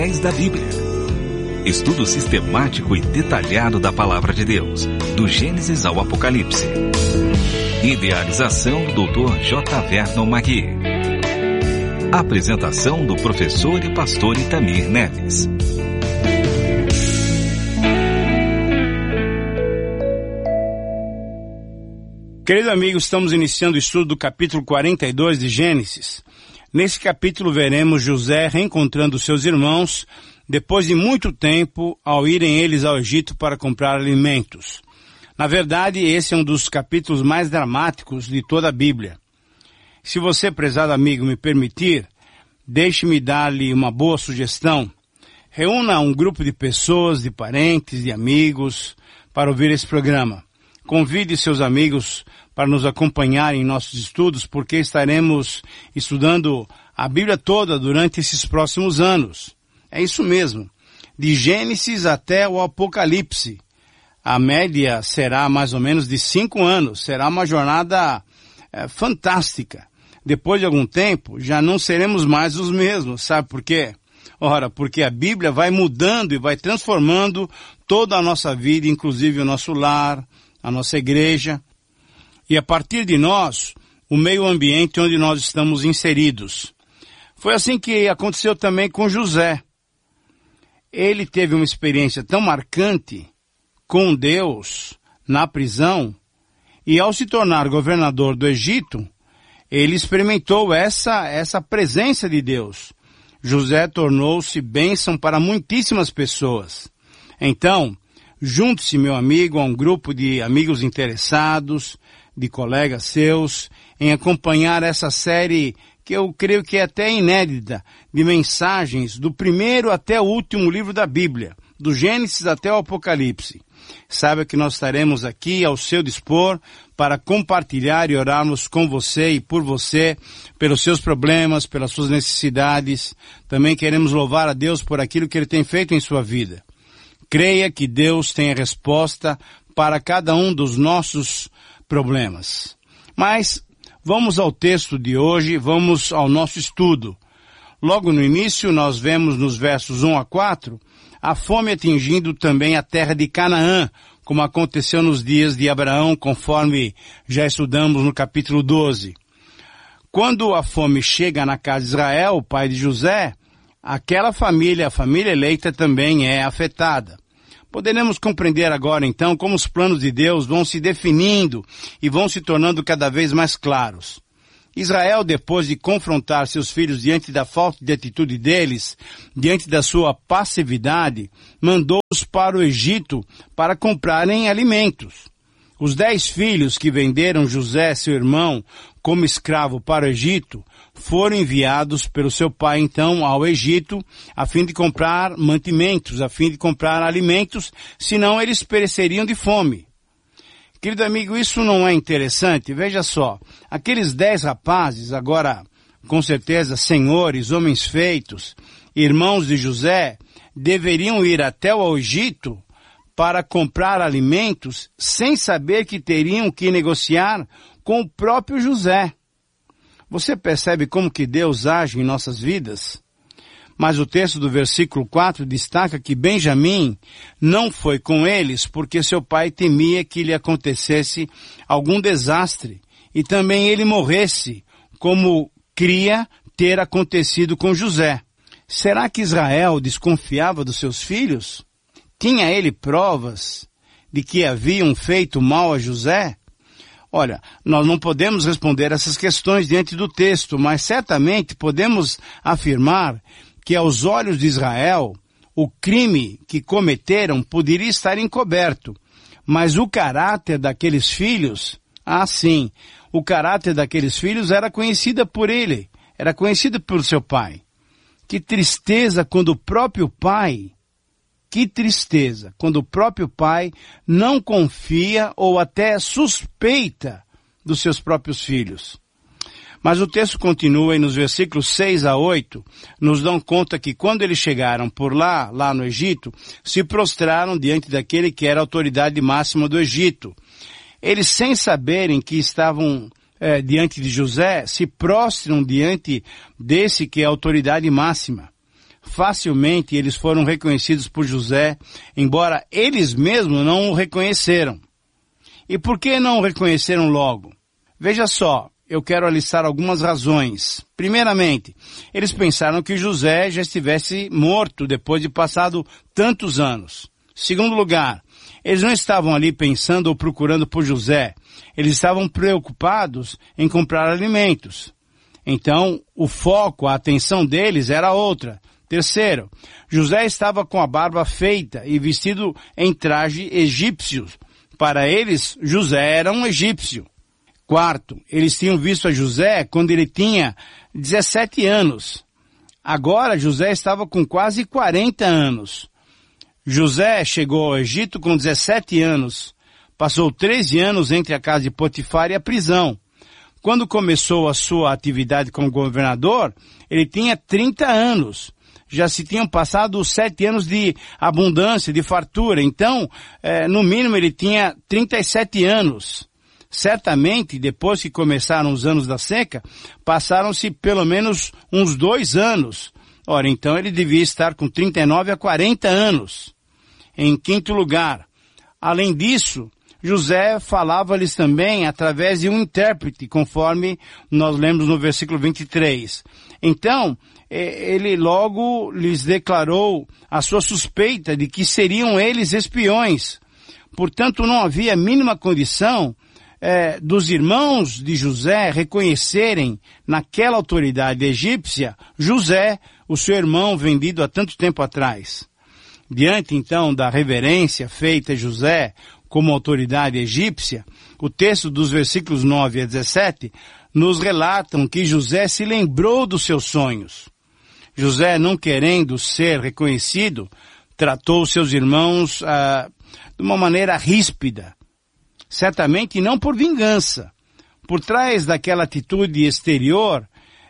Da Bíblia. Estudo sistemático e detalhado da Palavra de Deus, do Gênesis ao Apocalipse. Idealização do Dr. J. Vernon Magui. Apresentação do professor e pastor Itamir Neves. Querido amigo, estamos iniciando o estudo do capítulo 42 de Gênesis. Nesse capítulo veremos José reencontrando seus irmãos depois de muito tempo ao irem eles ao Egito para comprar alimentos. Na verdade, esse é um dos capítulos mais dramáticos de toda a Bíblia. Se você, prezado amigo, me permitir, deixe-me dar-lhe uma boa sugestão. Reúna um grupo de pessoas, de parentes, de amigos, para ouvir esse programa. Convide seus amigos para nos acompanhar em nossos estudos, porque estaremos estudando a Bíblia toda durante esses próximos anos. É isso mesmo, de Gênesis até o Apocalipse. A média será mais ou menos de 5 anos, será uma jornada fantástica. Depois de algum tempo, já não seremos mais os mesmos, sabe por quê? Ora, porque a Bíblia vai mudando e vai transformando toda a nossa vida, inclusive o nosso lar, a nossa igreja, e a partir de nós, o meio ambiente onde nós estamos inseridos. Foi assim que aconteceu também com José. Ele teve uma experiência tão marcante com Deus na prisão, e ao se tornar governador do Egito, ele experimentou essa presença de Deus. José tornou-se bênção para muitíssimas pessoas. Então, junte-se, meu amigo, a um grupo de amigos interessados, de colegas seus, em acompanhar essa série que eu creio que é até inédita, de mensagens do primeiro até o último livro da Bíblia, do Gênesis até o Apocalipse. Saiba que nós estaremos aqui ao seu dispor para compartilhar e orarmos com você e por você, pelos seus problemas, pelas suas necessidades. Também queremos louvar a Deus por aquilo que Ele tem feito em sua vida. Creia que Deus tem a resposta para cada um dos nossos problemas. Mas vamos ao texto de hoje, vamos ao nosso estudo. Logo no início, nós vemos nos versos 1 a 4, a fome atingindo também a terra de Canaã, como aconteceu nos dias de Abraão, conforme já estudamos no capítulo 12. Quando a fome chega na casa de Israel, o pai de José, aquela família, a família eleita, também é afetada. Poderemos compreender agora, então, como os planos de Deus vão se definindo e vão se tornando cada vez mais claros. Israel, depois de confrontar seus filhos diante da falta de atitude deles, diante da sua passividade, mandou-os para o Egito para comprarem alimentos. Os 10 filhos que venderam José, seu irmão, como escravo para o Egito, foram enviados pelo seu pai, então, ao Egito, a fim de comprar mantimentos, a fim de comprar alimentos, senão eles pereceriam de fome. Querido amigo, isso não é interessante? Veja só, aqueles 10 rapazes, agora, com certeza, senhores, homens feitos, irmãos de José, deveriam ir até o Egito para comprar alimentos sem saber que teriam que negociar com o próprio José. Você percebe como que Deus age em nossas vidas? Mas o texto do versículo 4 destaca que Benjamim não foi com eles porque seu pai temia que lhe acontecesse algum desastre e também ele morresse, como cria ter acontecido com José. Será que Israel desconfiava dos seus filhos? Tinha ele provas de que haviam feito mal a José? Olha, nós não podemos responder essas questões diante do texto, mas certamente podemos afirmar que aos olhos de Israel, o crime que cometeram poderia estar encoberto, mas o caráter daqueles filhos, sim, o caráter daqueles filhos era conhecido por ele, era conhecido por seu pai. Que tristeza quando o próprio pai não confia ou até suspeita dos seus próprios filhos. Mas o texto continua e nos versículos 6 a 8 nos dão conta que quando eles chegaram por lá no Egito, se prostraram diante daquele que era a autoridade máxima do Egito. Eles, sem saberem que estavam diante de José, se prostram diante desse que é a autoridade máxima. facilmente eles foram reconhecidos por José, embora eles mesmos não o reconheceram. E por que não o reconheceram logo? Veja só, eu quero alistar algumas razões. Primeiramente, eles pensaram que José já estivesse morto depois de passado tantos anos. Segundo lugar, eles não estavam ali pensando ou procurando por José. Eles estavam preocupados em comprar alimentos. Então, o foco, a atenção deles era outra. Terceiro, José estava com a barba feita e vestido em traje egípcio. Para eles, José era um egípcio. Quarto, eles tinham visto a José quando ele tinha 17 anos. Agora, José estava com quase 40 anos. José chegou ao Egito com 17 anos. Passou 13 anos entre a casa de Potifar e a prisão. Quando começou a sua atividade como governador, ele tinha 30 anos. Já se tinham passado 7 anos de abundância, de fartura. Então, no mínimo, ele tinha 37 anos. Certamente, depois que começaram os anos da seca, passaram-se pelo menos uns 2 anos. Ora, então ele devia estar com 39 a 40 anos. Em quinto lugar, além disso, José falava-lhes também através de um intérprete, conforme nós lemos no versículo 23. Então, ele logo lhes declarou a sua suspeita de que seriam eles espiões. Portanto, não havia a mínima condição dos irmãos de José reconhecerem naquela autoridade egípcia José, o seu irmão vendido há tanto tempo atrás. Diante então da reverência feita a José como autoridade egípcia, o texto dos versículos 9 a 17 nos relatam que José se lembrou dos seus sonhos. José, não querendo ser reconhecido, tratou seus irmãos de uma maneira ríspida. Certamente não por vingança. Por trás daquela atitude exterior,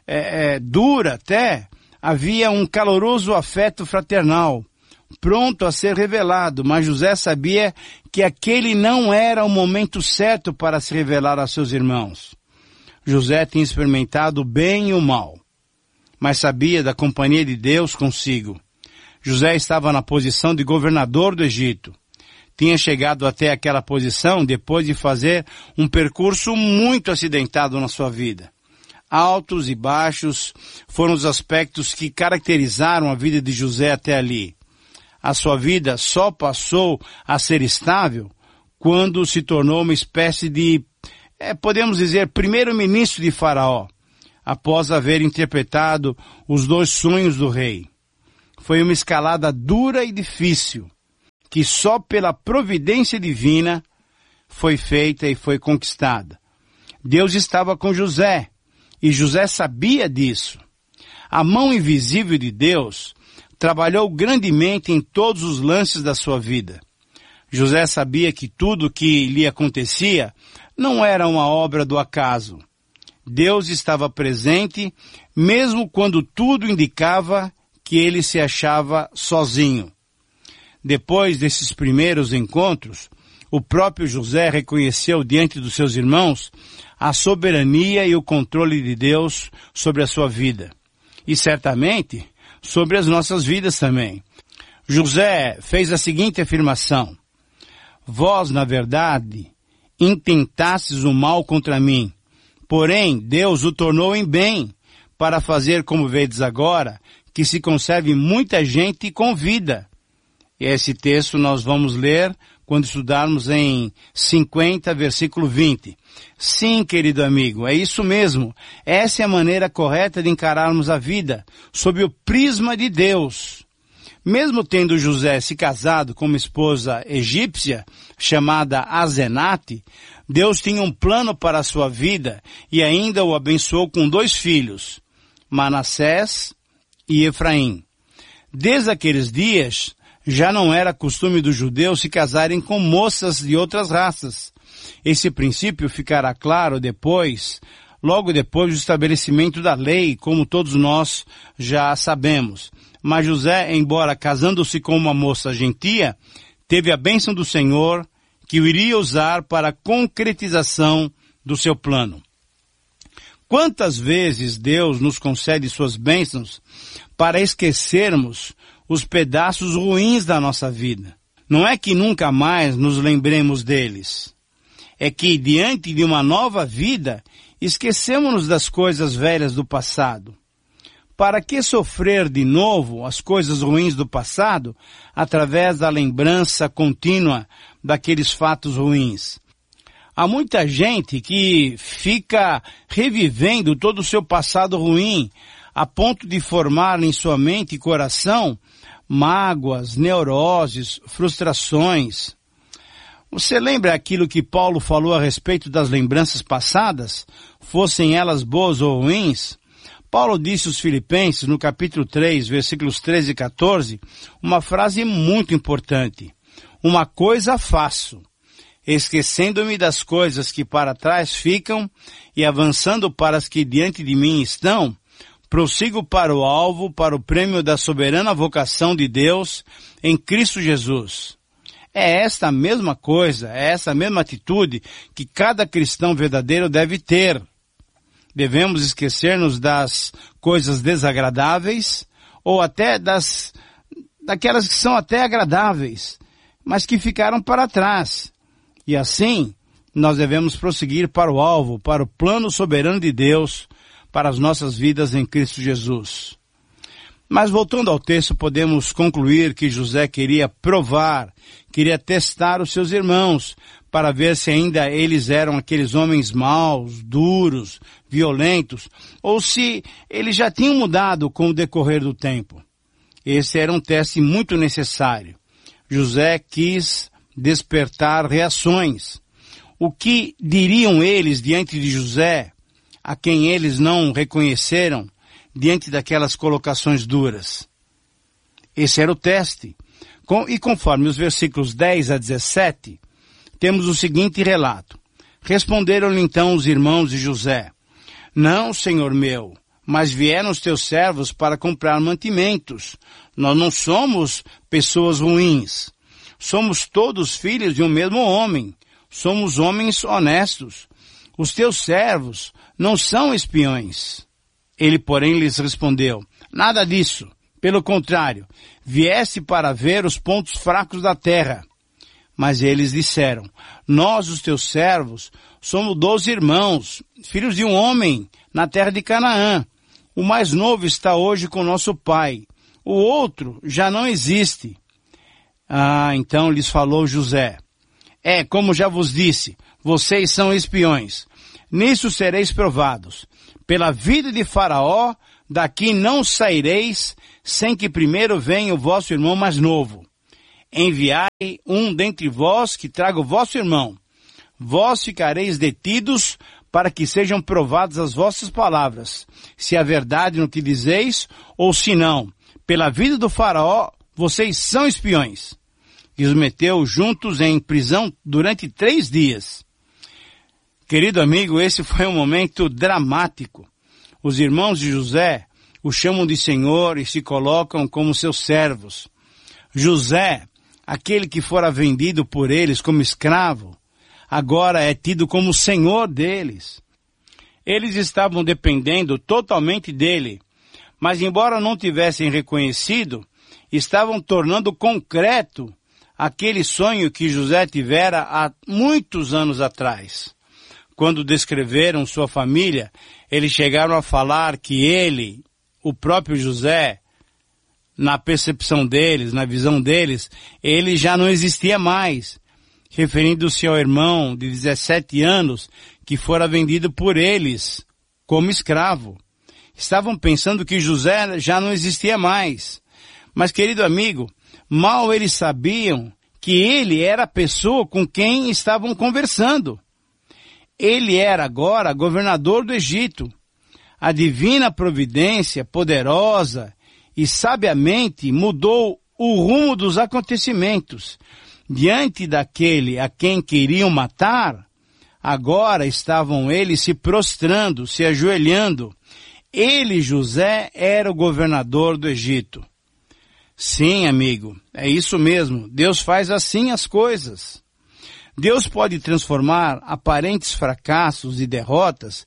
dura até, havia um caloroso afeto fraternal, pronto a ser revelado, mas José sabia que aquele não era o momento certo para se revelar a seus irmãos. José tinha experimentado o bem e o mal, mas sabia da companhia de Deus consigo. José estava na posição de governador do Egito. Tinha chegado até aquela posição depois de fazer um percurso muito acidentado na sua vida. Altos e baixos foram os aspectos que caracterizaram a vida de José até ali. A sua vida só passou a ser estável quando se tornou uma espécie de, podemos dizer, primeiro-ministro de Faraó, após haver interpretado os 2 sonhos do rei. Foi uma escalada dura e difícil, que só pela providência divina foi feita e foi conquistada. Deus estava com José, e José sabia disso. A mão invisível de Deus trabalhou grandemente em todos os lances da sua vida. José sabia que tudo o que lhe acontecia não era uma obra do acaso. Deus estava presente, mesmo quando tudo indicava que ele se achava sozinho. Depois desses primeiros encontros, o próprio José reconheceu diante dos seus irmãos a soberania e o controle de Deus sobre a sua vida. E certamente sobre as nossas vidas também. José fez a seguinte afirmação: vós, na verdade, intentastes o mal contra mim, porém Deus o tornou em bem, para fazer, como vedes agora, que se conserve muita gente com vida. E esse texto nós vamos ler quando estudarmos em 50, versículo 20. Sim, querido amigo, é isso mesmo. Essa é a maneira correta de encararmos a vida, sob o prisma de Deus. Mesmo tendo José se casado com uma esposa egípcia, chamada Asenate, Deus tinha um plano para a sua vida e ainda o abençoou com 2 filhos, Manassés e Efraim. Desde aqueles dias, já não era costume dos judeus se casarem com moças de outras raças. Esse princípio ficará claro logo depois do estabelecimento da lei, como todos nós já sabemos. Mas José, embora casando-se com uma moça gentia, teve a bênção do Senhor, que o iria usar para a concretização do seu plano. Quantas vezes Deus nos concede suas bênçãos para esquecermos os pedaços ruins da nossa vida? Não é que nunca mais nos lembremos deles. É que, diante de uma nova vida, esquecemos-nos das coisas velhas do passado. Para que sofrer de novo as coisas ruins do passado através da lembrança contínua daqueles fatos ruins? Há muita gente que fica revivendo todo o seu passado ruim a ponto de formar em sua mente e coração mágoas, neuroses, frustrações. Você lembra aquilo que Paulo falou a respeito das lembranças passadas, fossem elas boas ou ruins? Paulo disse aos Filipenses, no capítulo 3, versículos 13 e 14, uma frase muito importante. Uma coisa faço, esquecendo-me das coisas que para trás ficam e avançando para as que diante de mim estão, prossigo para o alvo, para o prêmio da soberana vocação de Deus em Cristo Jesus. É esta mesma coisa, é essa mesma atitude que cada cristão verdadeiro deve ter. Devemos esquecer-nos das coisas desagradáveis ou até daquelas que são até agradáveis, mas que ficaram para trás. E assim, nós devemos prosseguir para o alvo, para o plano soberano de Deus, para as nossas vidas em Cristo Jesus. Mas voltando ao texto, podemos concluir que José queria provar, queria testar os seus irmãos, para ver se ainda eles eram aqueles homens maus, duros, violentos, ou se eles já tinham mudado com o decorrer do tempo. Esse era um teste muito necessário. José quis despertar reações. O que diriam eles diante de José, a quem eles não reconheceram, diante daquelas colocações duras? Esse era o teste. E conforme os versículos 10 a 17, temos o seguinte relato. Responderam-lhe então os irmãos de José: Não, senhor meu, mas vieram os teus servos para comprar mantimentos. Nós não somos pessoas ruins. Somos todos filhos de um mesmo homem. Somos homens honestos. Os teus servos não são espiões. Ele, porém, lhes respondeu: Nada disso. Pelo contrário, vieste para ver os pontos fracos da terra. Mas eles disseram: Nós, os teus servos, somos 12 irmãos, filhos de um homem, na terra de Canaã. O mais novo está hoje com nosso pai. O outro já não existe. Então lhes falou José: como já vos disse, vocês são espiões. Nisso sereis provados. Pela vida de Faraó, daqui não saireis, sem que primeiro venha o vosso irmão mais novo. Enviai um dentre vós que traga o vosso irmão. Vós ficareis detidos para que sejam provadas as vossas palavras, se há verdade no que dizeis, ou se não. Pela vida do Faraó, vocês são espiões. E os meteu juntos em prisão durante 3 dias. Querido amigo, esse foi um momento dramático. Os irmãos de José o chamam de Senhor e se colocam como seus servos. José, aquele que fora vendido por eles como escravo, agora é tido como Senhor deles. Eles estavam dependendo totalmente dele, mas embora não tivessem reconhecido, estavam tornando concreto aquele sonho que José tivera há muitos anos atrás. Quando descreveram sua família, eles chegaram a falar que ele, o próprio José, na percepção deles, na visão deles, ele já não existia mais, referindo-se ao irmão de 17 anos que fora vendido por eles como escravo. Estavam pensando que José já não existia mais. Mas, querido amigo, mal eles sabiam que ele era a pessoa com quem estavam conversando. Ele era agora governador do Egito. A divina providência poderosa e sabiamente mudou o rumo dos acontecimentos. Diante daquele a quem queriam matar, agora estavam eles se prostrando, se ajoelhando. Ele, José, era o governador do Egito. Sim, amigo, é isso mesmo. Deus faz assim as coisas. Deus pode transformar aparentes fracassos e derrotas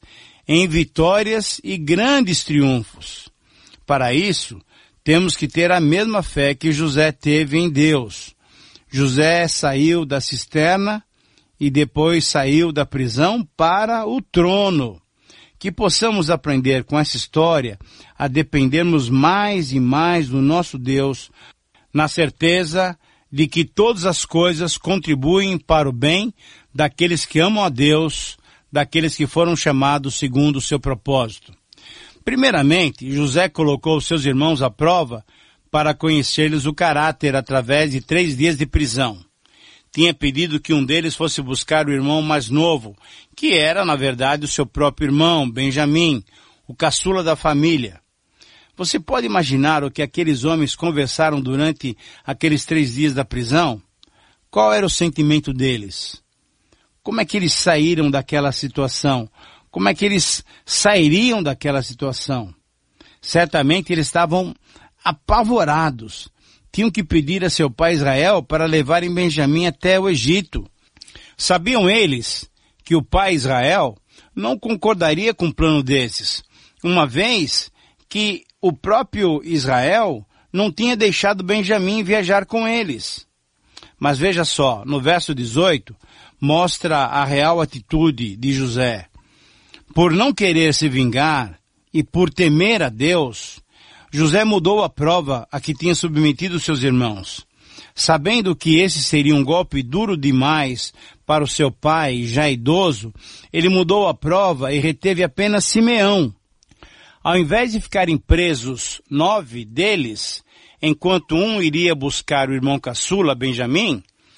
em vitórias e grandes triunfos. Para isso, temos que ter a mesma fé que José teve em Deus. José saiu da cisterna e depois saiu da prisão para o trono. Que possamos aprender com essa história a dependermos mais e mais do nosso Deus, na certeza de que todas as coisas contribuem para o bem daqueles que amam a Deus, daqueles que foram chamados segundo o seu propósito. Primeiramente, José colocou seus irmãos à prova para conhecer-lhes o caráter através de 3 dias de prisão. Tinha pedido que um deles fosse buscar o irmão mais novo, que era, na verdade, o seu próprio irmão, Benjamim, o caçula da família. Você pode imaginar o que aqueles homens conversaram durante aqueles 3 dias da prisão? Qual era o sentimento deles? Como é que eles saíram daquela situação? Como é que eles sairiam daquela situação? Certamente eles estavam apavorados. Tinham que pedir a seu pai Israel para levarem Benjamim até o Egito. Sabiam eles que o pai Israel não concordaria com um plano desses, uma vez que o próprio Israel não tinha deixado Benjamim viajar com eles. Mas veja só, no verso 18, mostra a real atitude de José. Por não querer se vingar e por temer a Deus, José mudou a prova a que tinha submetido seus irmãos. Sabendo que esse seria um golpe duro demais para o seu pai, já idoso, ele mudou a prova e reteve apenas Simeão. Ao invés de ficarem presos 9 deles, enquanto um iria buscar o irmão caçula, Benjamim,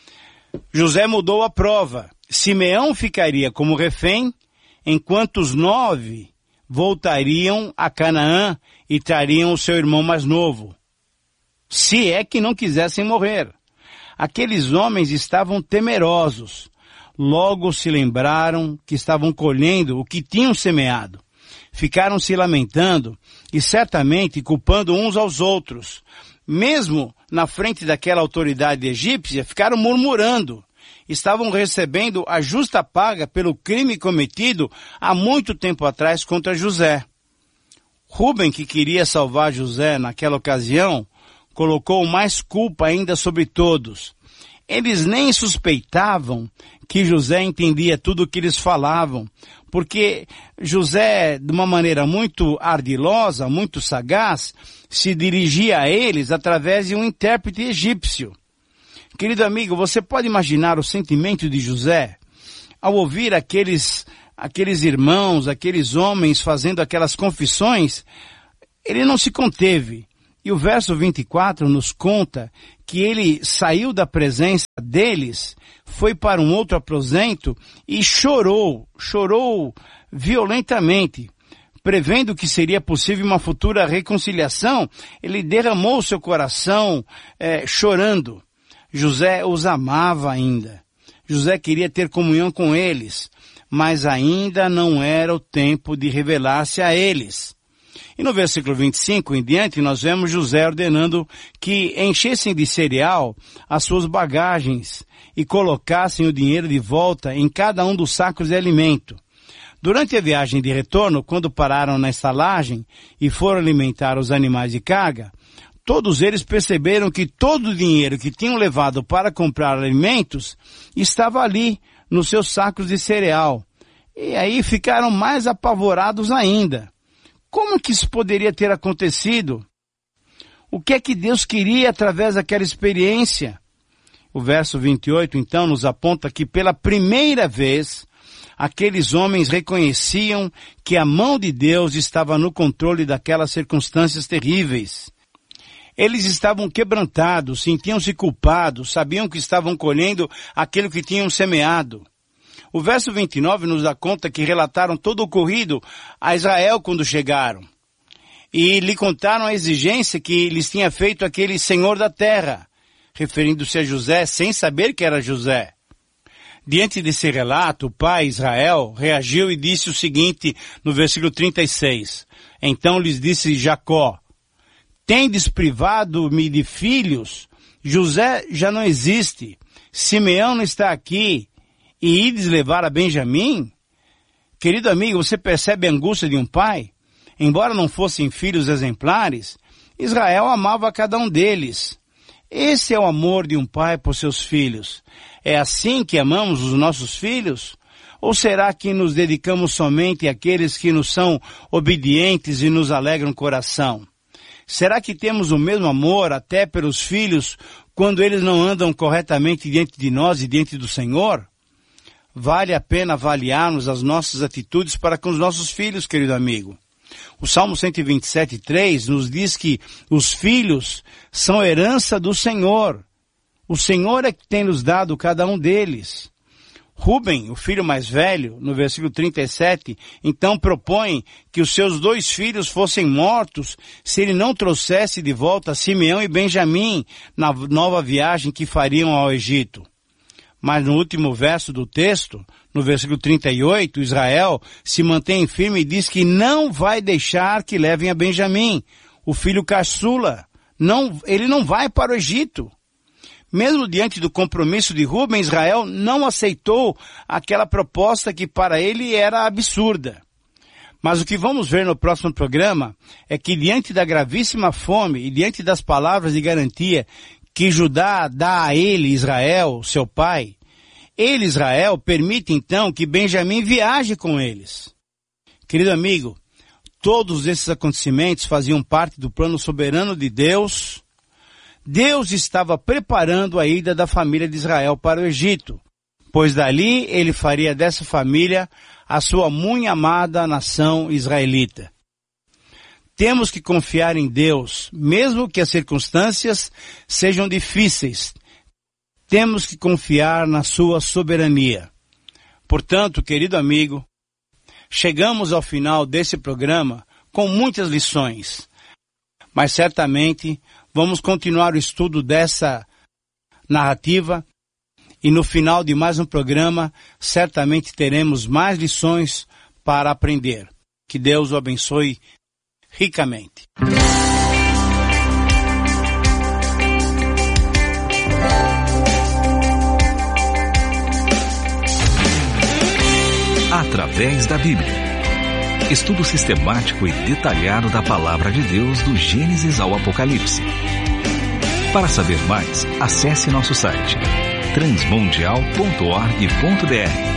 José mudou a prova. Simeão ficaria como refém, enquanto os 9 voltariam a Canaã e trariam o seu irmão mais novo, se é que não quisessem morrer. Aqueles homens estavam temerosos. Logo se lembraram que estavam colhendo o que tinham semeado. Ficaram se lamentando e certamente culpando uns aos outros. Mesmo na frente daquela autoridade egípcia, ficaram murmurando. Estavam recebendo a justa paga pelo crime cometido há muito tempo atrás contra José. Rúben, que queria salvar José naquela ocasião, colocou mais culpa ainda sobre todos. Eles nem suspeitavam que José entendia tudo o que eles falavam, porque José, de uma maneira muito ardilosa, muito sagaz, se dirigia a eles através de um intérprete egípcio. Querido amigo, você pode imaginar o sentimento de José ao ouvir aqueles irmãos, aqueles homens fazendo aquelas confissões? Ele não se conteve. E o verso 24 nos conta que ele saiu da presença deles, foi para um outro aposento e chorou violentamente. Prevendo que seria possível uma futura reconciliação, ele derramou seu coração chorando. José os amava ainda. José queria ter comunhão com eles, mas ainda não era o tempo de revelar-se a eles. E no versículo 25 em diante, nós vemos José ordenando que enchessem de cereal as suas bagagens e colocassem o dinheiro de volta em cada um dos sacos de alimento. Durante a viagem de retorno, quando pararam na estalagem e foram alimentar os animais de carga, todos eles perceberam que todo o dinheiro que tinham levado para comprar alimentos estava ali, nos seus sacos de cereal. E aí ficaram mais apavorados ainda. Como que isso poderia ter acontecido? O que é que Deus queria através daquela experiência? O verso 28, então, nos aponta que pela primeira vez, aqueles homens reconheciam que a mão de Deus estava no controle daquelas circunstâncias terríveis. Eles estavam quebrantados, sentiam-se culpados, sabiam que estavam colhendo aquilo que tinham semeado. O verso 29 nos dá conta que relataram todo o ocorrido a Israel quando chegaram. E lhe contaram a exigência que lhes tinha feito aquele senhor da terra, referindo-se a José sem saber que era José. Diante desse relato, o pai Israel reagiu e disse o seguinte no versículo 36. Então lhes disse Jacó: tendes privado-me de filhos? José já não existe. Simeão não está aqui. E ides levar a Benjamim? Querido amigo, você percebe a angústia de um pai? Embora não fossem filhos exemplares, Israel amava cada um deles. Esse é o amor de um pai por seus filhos. É assim que amamos os nossos filhos? Ou será que nos dedicamos somente àqueles que nos são obedientes e nos alegram o coração? Será que temos o mesmo amor até pelos filhos quando eles não andam corretamente diante de nós e diante do Senhor? Vale a pena avaliarmos as nossas atitudes para com os nossos filhos, querido amigo. O Salmo 127:3 nos diz que os filhos são herança do Senhor. O Senhor é que tem nos dado cada um deles. Rúben, o filho mais velho, no versículo 37, então propõe que os seus 2 filhos fossem mortos se ele não trouxesse de volta Simeão e Benjamim na nova viagem que fariam ao Egito. Mas no último verso do texto, no versículo 38, Israel se mantém firme e diz que não vai deixar que levem a Benjamim, o filho caçula. Ele não vai para o Egito. Mesmo diante do compromisso de Rúben, Israel não aceitou aquela proposta que para ele era absurda. Mas o que vamos ver no próximo programa é que diante da gravíssima fome e diante das palavras de garantia que Judá dá a ele, Israel, seu pai, ele, Israel, permite então que Benjamim viaje com eles. Querido amigo, todos esses acontecimentos faziam parte do plano soberano de Deus. Deus estava preparando a ida da família de Israel para o Egito, pois dali ele faria dessa família a sua muito amada nação israelita. Temos que confiar em Deus, mesmo que as circunstâncias sejam difíceis. Temos que confiar na sua soberania. Portanto, querido amigo, chegamos ao final desse programa com muitas lições, mas certamente vamos continuar o estudo dessa narrativa e no final de mais um programa, certamente teremos mais lições para aprender. Que Deus o abençoe ricamente. Através da Bíblia. Estudo sistemático e detalhado da Palavra de Deus do Gênesis ao Apocalipse. Para saber mais, acesse nosso site transmundial.org.br